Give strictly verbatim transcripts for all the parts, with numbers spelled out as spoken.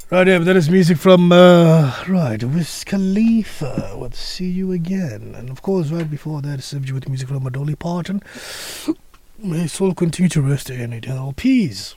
Right, yeah, that is music from, uh, right, Wiz Khalifa with See You Again. And of course, right before that, served you with music from Dolly Parton. May his soul continue to rest in eternal peace.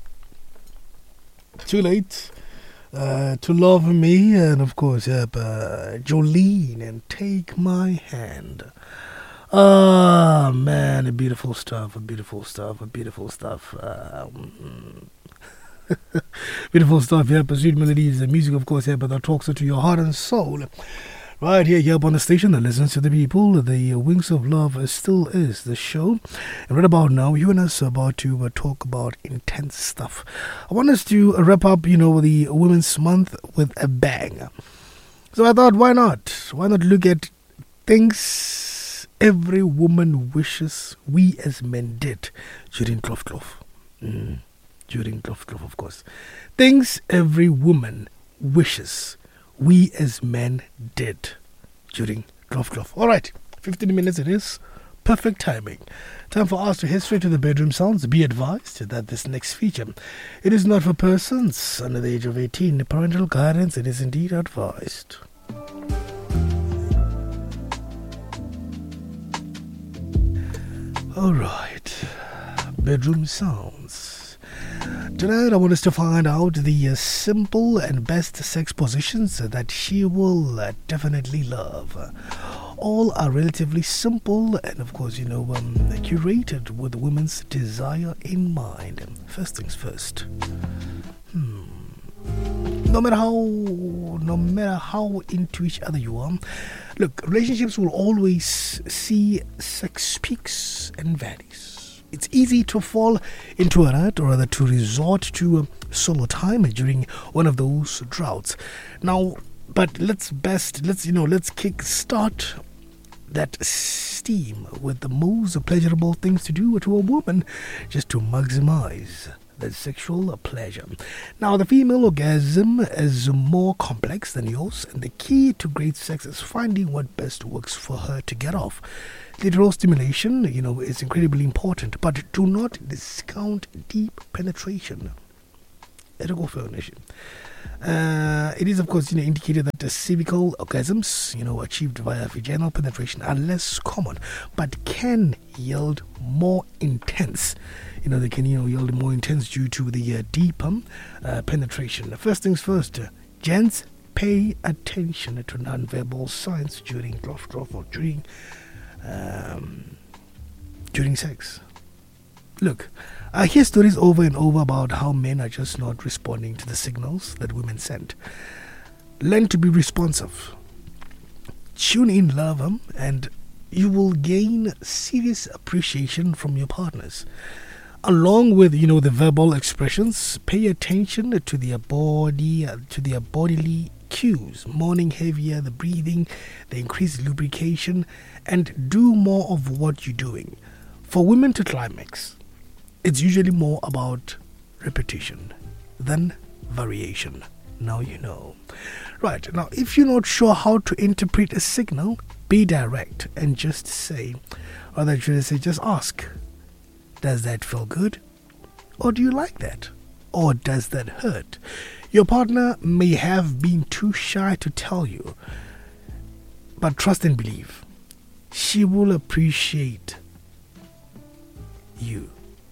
Too late uh, to love me, and of course, yep, uh, Jolene and Take My Hand. Ah, man, beautiful stuff, beautiful stuff, beautiful stuff. Um, beautiful stuff, yeah, pursued melodies, the music, of course, yeah, but that talks to your heart and soul. Right here, here on the station that listens to the people, the Wings of Love still is the show. And right about now, you and us are about to uh, talk about intense stuff. I want us to uh, wrap up, you know, the Women's Month with a bang. So I thought, why not? Why not look at things every woman wishes we as men did during Cloth Cloth. Mm. During Cloth Cloth, of course. Things every woman wishes we as men did during Cloth Cloth. Alright, fifteen minutes it is. Perfect timing. Time for us to head straight to the bedroom sounds. Be advised that this next feature, it is not for persons under the age of eighteen. Parental guidance, it is indeed advised. Alright, bedroom sounds. Tonight I want us to find out the uh, simple and best sex positions that she will uh, definitely love. Uh, all are relatively simple and of course, you know, um, curated with women's desire in mind. First things first. Hmm. No matter how, no matter how into each other you are, look, relationships will always see sex peaks and valleys. It's easy to fall into a rut or rather to resort to a solo time during one of those droughts. Now, but let's best, let's, you know, let's kick start that steam with the most pleasurable things to do to a woman just to maximize that sexual pleasure. Now, the female orgasm is more complex than yours, and the key to great sex is finding what best works for her to get off. Clitoral stimulation, you know, is incredibly important, but do not discount deep penetration. Uh, it is, of course, you know, indicated that the cervical orgasms, you know, achieved via vaginal penetration are less common, but can yield more intense. You know, they can, you know, yield more intense due to the uh, deeper uh, penetration. First things first, uh, gents, pay attention to nonverbal signs during cloth cloth or during um, during sex. Look, I hear stories over and over about how men are just not responding to the signals that women send. Learn to be responsive. Tune in, love them, and you will gain serious appreciation from your partners. Along with, you know, the verbal expressions, pay attention to their body, uh, to their bodily cues. Morning heavier, the breathing, the increased lubrication, and do more of what you're doing. For women to climax, it's usually more about repetition than variation. Now you know. Right, now if you're not sure how to interpret a signal, be direct and just say, or that should I say, just ask, does that feel good? Or do you like that? Or does that hurt? Your partner may have been too shy to tell you, but trust and believe, she will appreciate you.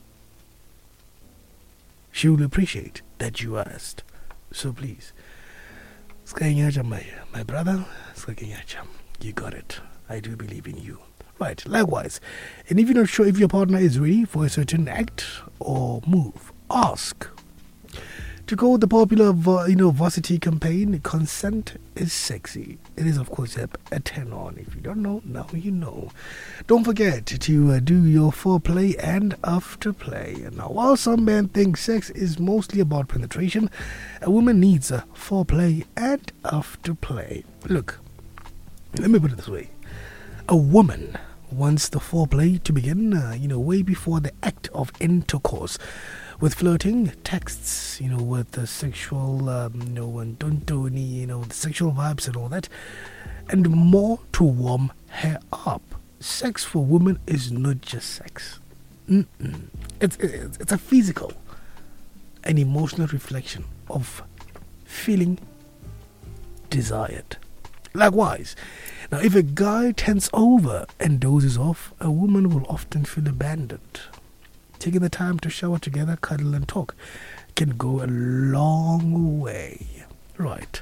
She will appreciate that you asked. So please, my, my brother, you got it. I do believe in you. Right, likewise. And if you're not sure if your partner is ready for a certain act or move, ask. To quote the popular you know, varsity campaign, consent is sexy. It is, of course, a turn-on. If you don't know, now you know. Don't forget to uh, do your foreplay and afterplay. Now, while some men think sex is mostly about penetration, a woman needs a foreplay and afterplay. Look, let me put it this way. A woman wants the foreplay to begin, uh, you know, way before the act of intercourse. With flirting, texts, you know, with the sexual, um, you know, and don't do any, you know, the sexual vibes and all that, and more to warm her up. Sex for women is not just sex. Mm-mm. It's, it's, it's a physical and emotional reflection of feeling desired. Likewise, now if a guy turns over and dozes off, a woman will often feel abandoned. Taking the time to shower together, cuddle and talk can go a long way. Right.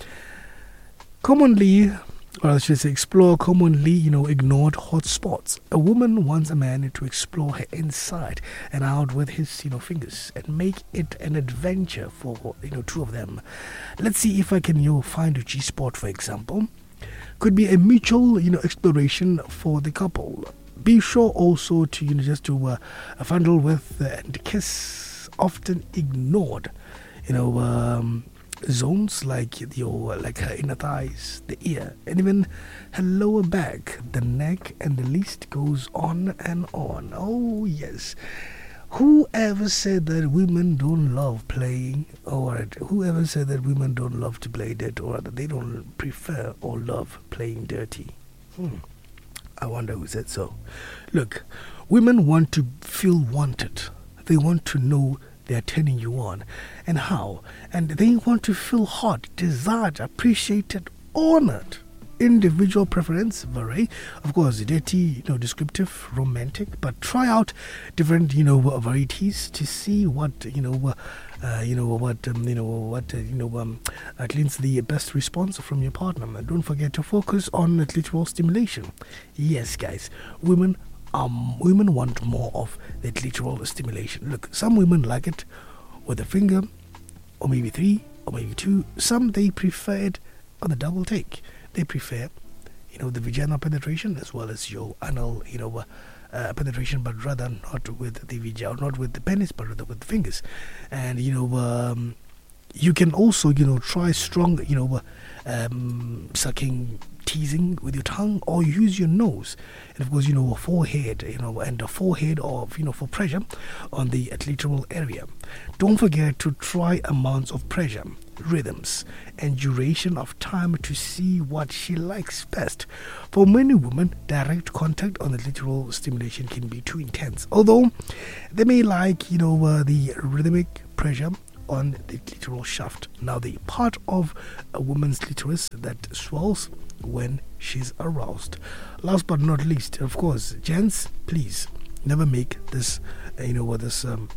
Commonly, or I should say explore commonly, you know, ignored hot spots. A woman wants a man to explore her inside and out with his, you know, fingers and make it an adventure for, you know, two of them. Let's see if I can, you know, find a G-spot, for example. Could be a mutual, you know, exploration for the couple. Be sure also to, you know, just to uh, fondle with uh, and kiss often ignored, you know, um, zones like your like her inner thighs, the ear, and even her lower back, the neck, and the list goes on and on. Oh yes. Whoever said that women don't love playing, or whoever said that women don't love to play dirty, or that they don't prefer or love playing dirty? Hmm. I wonder who said so. Look, women want to feel wanted. They want to know they are turning you on, and how. And they want to feel hot, desired, appreciated, honored. Individual preference vary. Of course, dirty, you know, descriptive, romantic. But try out different, you know, varieties to see what, you know, uh, you know what, um, you know what, uh, you know, um, uh, cleans the best response from your partner. And don't forget to focus on clitoral stimulation. Yes, guys, women. Um, women want more of the clitoral stimulation. Look, some women like it with a finger, or maybe three, or maybe two. Some they prefer it on the double take. They prefer, you know, the vaginal penetration as well as your anal, you know, uh, uh, penetration, but rather not with the vagina, not with the penis, but rather with the fingers. And you know, um, you can also, you know, try strong, you know, uh, um, sucking, teasing with your tongue, or use your nose, and of course, you know, a forehead, you know, and a forehead of, you know, for pressure on the clitoral area. Don't forget to try amounts of pressure, rhythms, and duration of time to see what she likes best. For many women, direct contact on the clitoral stimulation can be too intense, although they may like, you know, uh, the rhythmic pressure on the clitoral shaft. Now, the part of a woman's clitoris that swells when she's aroused. Last but not least, of course, gents, please never make this, uh, you know, what this, um,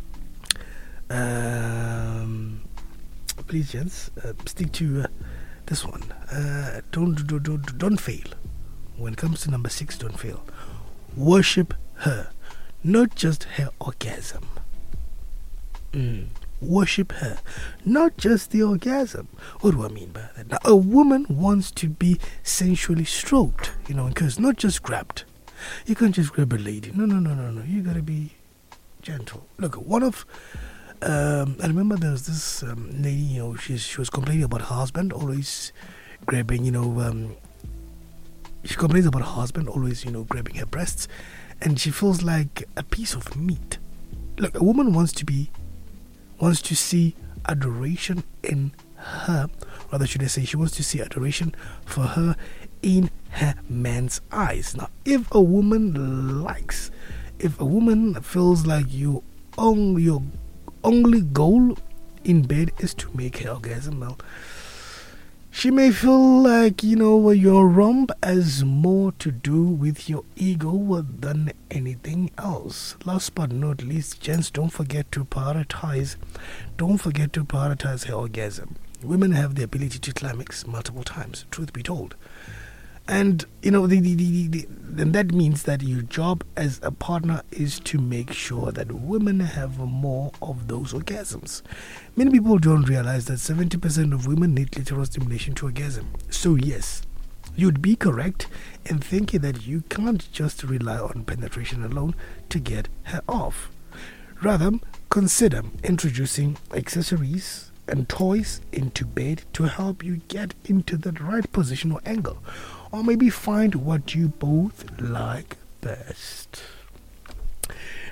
um, please, gents, uh, stick to uh, this one. Uh, don't, don't, don't, don't fail. When it comes to number six, don't fail. Worship her, not just her orgasm. Mm. Worship her, not just the orgasm. What do I mean by that? Now, a woman wants to be sensually stroked, you know, because not just grabbed. You can't just grab a lady. No, no, no, no, no. You gotta be gentle. Look, one of, um, I remember there was this um, lady, you know, she's, she was complaining about her husband always grabbing, you know, um, she complains about her husband always, you know, grabbing her breasts, and she feels like a piece of meat. Look, a woman wants to be wants to see adoration in her, rather should I say she wants to see adoration for her in her man's eyes. Now, if a woman likes, if a woman feels like you only, your only goal in bed is to make her orgasm, well, she may feel like, you know, your rump has more to do with your ego than anything else. Last but not least, gents, don't forget to prioritize, don't forget to prioritize her orgasm. Women have the ability to climax multiple times, truth be told. And, you know, the, the, the, the, then that means that your job as a partner is to make sure that women have more of those orgasms. Many people don't realize that seventy percent of women need clitoral stimulation to orgasm. So yes, you'd be correct in thinking that you can't just rely on penetration alone to get her off. Rather, consider introducing accessories and toys into bed to help you get into the right position or angle. Or maybe find what you both like best.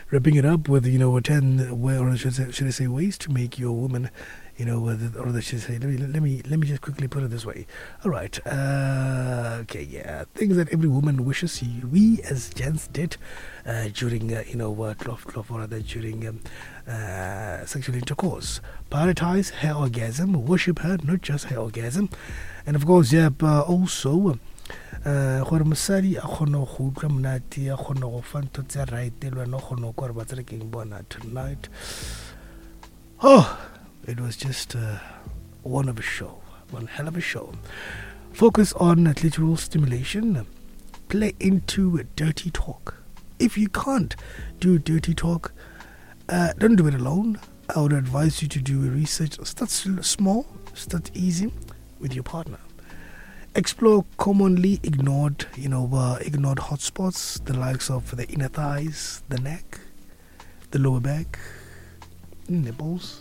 wrapping it up with, you know, ten, way, or should I, should I say, ways to make your woman, you know, with, or should I say, let me, let me, let me just quickly put it this way. All right. Uh, okay, yeah. Things that every woman wishes you, we as gents did uh, during, uh, you know, what, uh, love, love, or rather during um, uh, sexual intercourse. Prioritize her orgasm, worship her, not just her orgasm. And of course, yeah, but also, gore mosadi a kgone go utlwa monate a kgone go fa ntho tse right le wena o kgone go kwa re batse re keng bona tonight. Oh, it was just uh, one of a show, one hell of a show. Focus on clitoral stimulation. Play into dirty talk. If you can't do dirty talk, uh, don't do it alone. I would advise you to do research. Start small, start easy with your partner. Explore commonly ignored, you know, uh, ignored hotspots, the likes of the inner thighs, the neck, the lower back, nipples.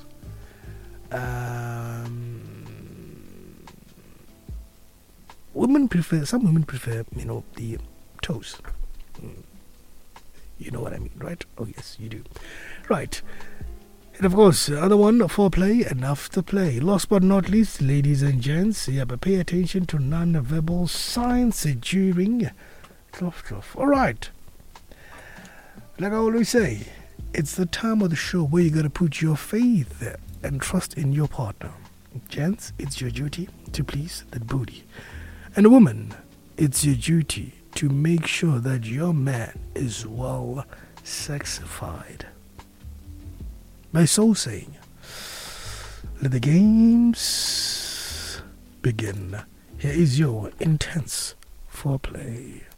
Um, women prefer, some women prefer, you know, the toes. You know what I mean, right? Oh, yes, you do. Right. And of course, the other one, foreplay and afterplay. Last but not least, ladies and gents, yeah, but pay attention to non-verbal signs during trough trough. All right. Like I always say, it's the time of the show where you got to put your faith and trust in your partner. Gents, it's your duty to please that booty. And a woman, it's your duty to make sure that your man is well sexified. My soul saying, let the games begin. Here is your intense foreplay.